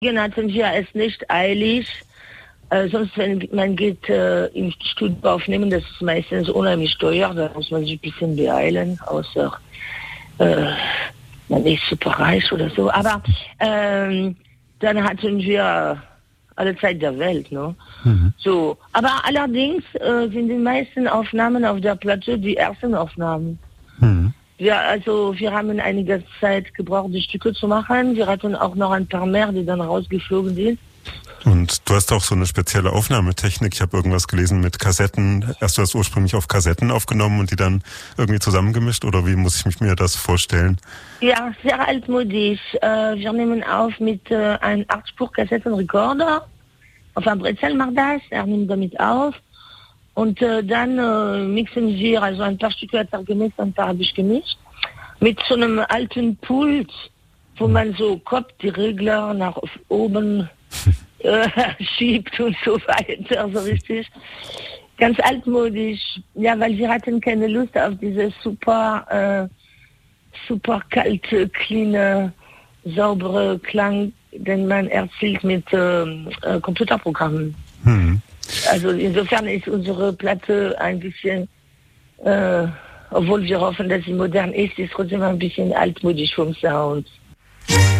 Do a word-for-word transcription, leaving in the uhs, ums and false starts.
hatten wir es nicht eilig. Äh, sonst, wenn man geht äh, im Studio aufnehmen, das ist meistens unheimlich teuer, da muss man sich ein bisschen beeilen, außer äh, man ist super reich oder so. Aber ähm, dann hatten wir alle Zeit der Welt, ne? Mhm. So, aber allerdings äh, sind die meisten Aufnahmen auf der Platte die ersten Aufnahmen. Mhm. Wir, also, wir haben einige Zeit gebraucht, die Stücke zu machen. Wir hatten auch noch ein paar mehr, die dann rausgeflogen sind. Und du hast auch so eine spezielle Aufnahmetechnik. Ich habe irgendwas gelesen mit Kassetten. Erst du hast ursprünglich auf Kassetten aufgenommen und die dann irgendwie zusammengemischt? Oder wie muss ich mir das vorstellen? Ja, sehr altmodisch. Äh, wir nehmen auf mit äh, einem acht-Spur-Kassettenrekorder. Auf einem Brezel macht das. Er nimmt damit auf. Und äh, dann äh, mixen wir, also ein paar Stücke hat er gemischt, ein paar habe ich gemischt. Mit so einem alten Pult, wo man so Kopf, die Regler nach oben äh, schiebt und so weiter, so richtig. Ganz altmodisch. Ja, weil wir hatten keine Lust auf diese super, äh, super kalte, cleane, saubere Klang, den man erzielt mit äh, äh, Computerprogrammen. Hm. Also insofern ist unsere Platte ein bisschen, äh, obwohl wir hoffen, dass sie modern ist, ist trotzdem ein bisschen altmodisch vom Sound.